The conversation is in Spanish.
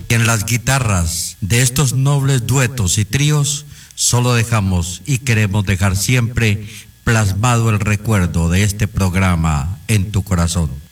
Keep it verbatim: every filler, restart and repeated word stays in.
Y en las guitarras de estos nobles duetos y tríos, solo dejamos y queremos dejar siempre plasmado el recuerdo de este programa en tu corazón.